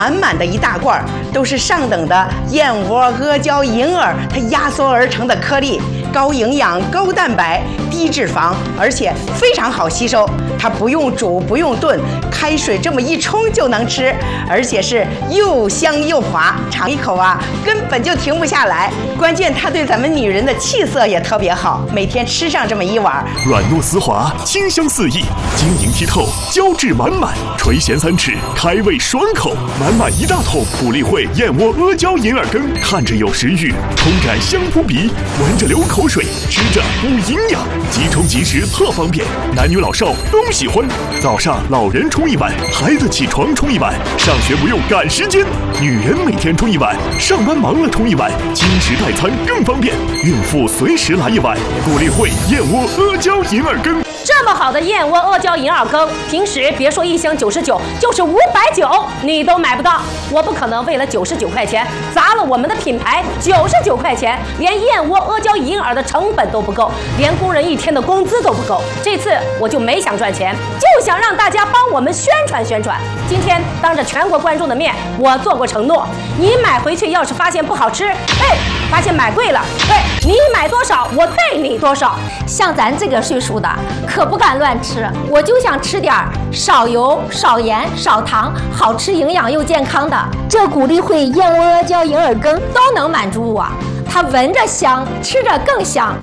满满的一大罐，都是上等的燕窝、阿胶、银耳它压缩而成的颗粒，高营养、高蛋白、低脂肪，而且非常好吸收。它不用煮，不用炖，开水这么一冲就能吃，而且是又香又滑，尝一口啊，根本就停不下来。关键它对咱们女人的气色也特别好，每天吃上这么一碗， 软糯丝滑，清香四溢，晶莹剔透，胶质满满，垂涎3尺，开胃爽口。满满一大桶谷粒汇燕窝阿胶银耳羹，看着有食欲，冲感香扑鼻，闻着流口水，吃着补营养，即冲即食特方便，男女老少都喜欢。早上老人冲一碗，孩子起床冲一碗，上学不用赶时间，女人每天冲一碗，上班忙了冲一碗，轻食代餐更方便，孕妇随时来一碗。谷粒汇燕窝阿胶银耳羹。 这么好的燕窝阿胶银耳羹，平时别说1箱99，就是590你都买不到。我不可能为了99块钱砸了我们的品牌，99块钱连燕窝阿胶银耳的成本都不够，连工人1天的工资都不够。这次我就没想赚钱，就想让大家帮我们宣传宣传。今天当着全国观众的面，我做过承诺，你买回去要是发现不好吃，发现买贵了，你买多少我退你多少。 像咱这个岁数的可不敢乱吃，我就想吃点少油、少盐、少糖，好吃、营养又健康的。这谷粒汇燕窝阿胶银耳羹都能满足我，它闻着香，吃着更香。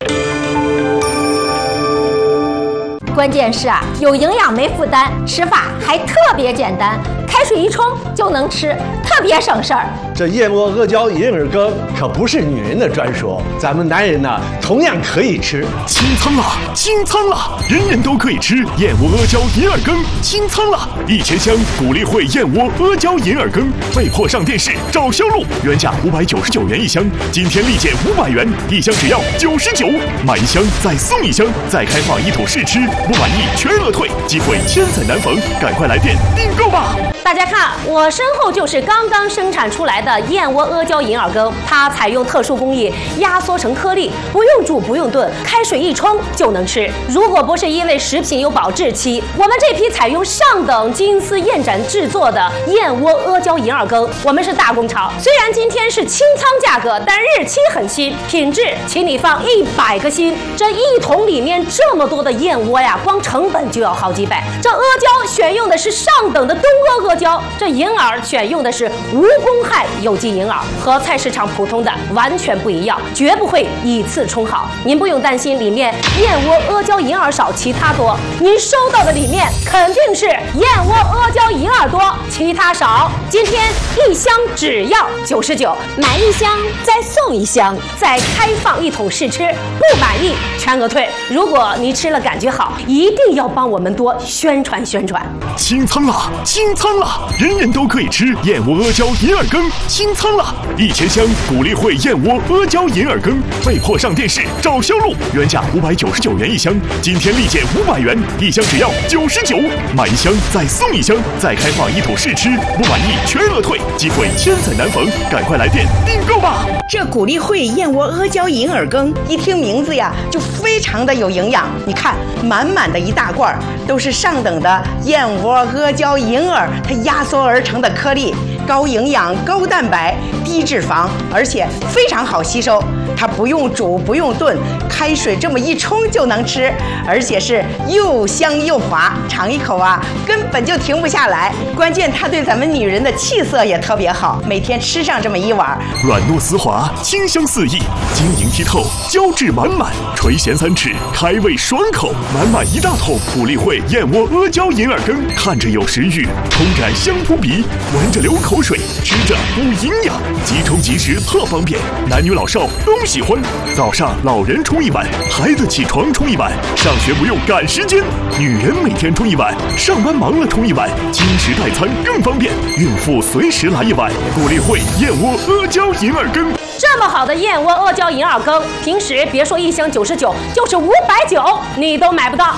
关键是有营养没负担，吃法还特别简单，开水一冲就能吃，特别省事儿。 这燕窝阿胶银耳羹可不是女人的专属，咱们男人呢同样可以吃。 清仓了，清仓了，人人都可以吃燕窝阿胶银耳羹，清仓了！1000箱谷粒汇燕窝阿胶银耳羹，被迫上电视找销路，原价599元1箱，今天立减500元，1箱只要99，买1箱再送1箱，再开放1桶试吃，不满意全额退，机会千载难逢，赶快来电订购吧！ 大家看，我身后就是刚刚生产出来的燕窝阿胶银耳羹，它采用特殊工艺压缩成颗粒，不用煮不用炖，开水一冲就能吃。如果不是因为食品有保质期，我们这批采用上等金丝燕盏制作的燕窝阿胶银耳羹，我们是大工厂。虽然今天是清仓价格，但日期很新，品质请你放100个心。这1桶里面这么多的燕窝呀，光成本就要好几百。这阿胶选用的是上等的东阿胶，这银耳选用的是无公害有机银耳，和菜市场普通的完全不一样，绝不会以次充好。您不用担心里面燕窝阿胶银耳少，其他多。您收到的里面肯定是燕窝阿胶银耳多，其他少。今天1箱只要99， 买1箱再送1箱， 再开放1桶试吃，不满意全额退。如果你吃了感觉好，一定要帮我们多宣传宣传。 清仓了，清仓了，人人都可以吃燕窝阿胶银耳羹，清仓了！1000箱谷粒汇燕窝阿胶银耳羹，被迫上电视找销路，原价599元1箱，今天立减500元，1箱只要99，买1箱再送1箱，再开放1桶试吃，不满意全额退，机会千载难逢，赶快来电订购吧！ 这谷粒汇燕窝阿胶银耳羹，一听名字呀就非常的有营养。你看，满满的一大罐，都是上等的燕窝、阿胶、银耳它压缩而成的颗粒，高营养、高蛋白、低脂肪，而且非常好吸收。它不用煮不用炖，开水这么一冲就能吃，而且是又香又滑，尝一口啊，根本就停不下来。关键它对咱们女人的气色也特别好，每天吃上这么一碗， 软糯丝滑，清香四溢，晶莹剔透，胶质满满，垂涎3尺，开胃爽口。满满一大桶谷粒汇燕窝阿胶银耳羹，看着有食欲，冲感香扑鼻，闻着流口水，吃着补营养，即冲即食特方便，男女老少都喜欢。早上老人冲一碗，孩子起床冲一碗，上学不用赶时间，女人每天冲一碗，上班忙了冲一碗，轻食代餐更方便，孕妇随时来一碗。谷粒汇燕窝阿胶银耳羹。 这么好的燕窝阿胶银耳羹，平时别说1箱99，就是590你都买不到。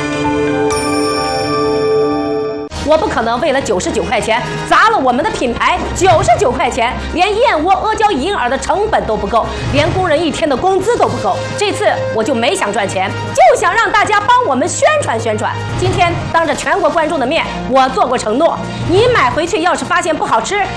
我不可能为了99块钱砸了我们的品牌，99块钱连燕窝阿胶银耳的成本都不够，连工人1天的工资都不够。这次我就没想赚钱，就想让大家帮我们宣传宣传。今天当着全国观众的面，我做过承诺，你买回去要是发现不好吃，